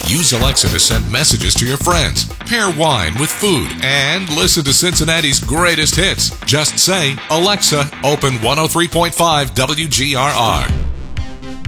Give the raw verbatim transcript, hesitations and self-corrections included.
Use Alexa to send messages to your friends, pair wine with food, and listen to Cincinnati's greatest hits. Just say, Alexa, open one oh three point five W G R R.